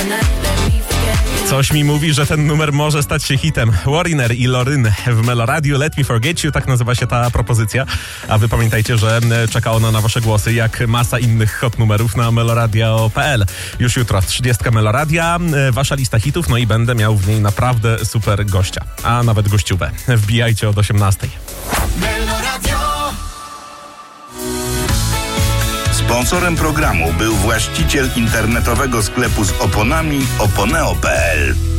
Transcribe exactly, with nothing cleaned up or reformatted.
Coś mi mówi, że ten numer może stać się hitem. Warriner i Loryn w Meloradiu. Let me forget you, tak nazywa się ta propozycja. A wy pamiętajcie, że czeka ona na wasze głosy, jak masa innych hot numerów na meloradio kropka p l. Już jutro trzydziestka Meloradia, wasza lista hitów, no i będę miał w niej naprawdę super gościa, a nawet gościówę. Wbijajcie od osiemnastej. Sponsorem programu był właściciel internetowego sklepu z oponami oponeo kropka p l.